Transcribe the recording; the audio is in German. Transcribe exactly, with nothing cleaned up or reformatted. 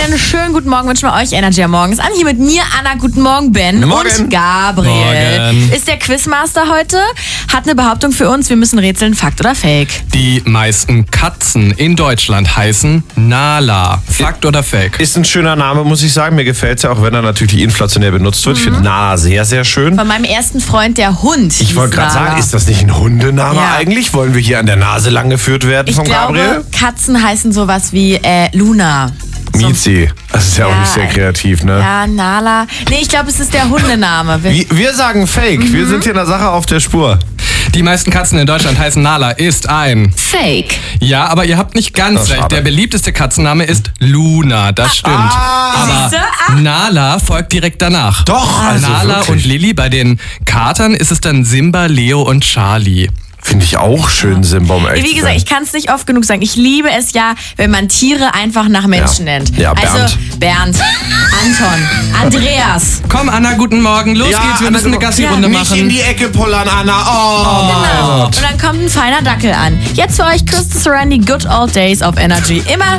Einen schönen guten Morgen wünschen wir euch, Energy am Morgen. Ist an hier mit mir, Anna. Guten Morgen, Ben. Morgen. Und Gabriel. Morgen. Ist der Quizmaster heute, hat eine Behauptung für uns. Wir müssen rätseln, Fakt oder Fake. Die meisten Katzen in Deutschland heißen Nala. Fakt oder Fake? Ist ein schöner Name, muss ich sagen. Mir gefällt es ja, auch wenn er natürlich inflationär benutzt wird. Ich finde Nala sehr, sehr schön. Von meinem ersten Freund, der Hund. Ich wollte gerade sagen, ist das nicht ein Hundename Ja. eigentlich? Wollen wir hier an der Nase lang geführt werden Ich von glaube, Gabriel? Katzen heißen sowas wie äh, Luna. So- Miezi. Das ist ja, auch Ja, nicht sehr kreativ, ne? Ja, Nala. Nee, ich glaube, es ist der Hundename. Wir- Wir, wir sagen Fake. Wir sind hier in der Sache auf der Spur. Die meisten Katzen in Deutschland heißen Nala ist ein... Fake. Ja, aber ihr habt nicht ganz Das ist recht. schade. Der beliebteste Katzenname ist Luna. Das stimmt. Aber Siehste? Ah. Nala folgt direkt danach. Doch, also Nala wirklich. und Lilly. Bei den Katern ist es dann Simba, Leo und Charlie. Finde ich auch schön, Simba, um echt Wie zu gesagt, sein. ich kann es nicht oft genug sagen. Ich liebe es ja, wenn man Tiere einfach nach Menschen Ja. nennt. Ja, Also Bernd, Anton, Andreas. Komm, Anna, guten Morgen. Los geht's, wir Anna, müssen eine du- Gassi-Runde Nicht in machen. die Ecke pullern, Anna. Oh. Genau. Und dann kommt ein feiner Dackel an. Jetzt für euch Chris Randy, Good Old Days auf Energy. Immer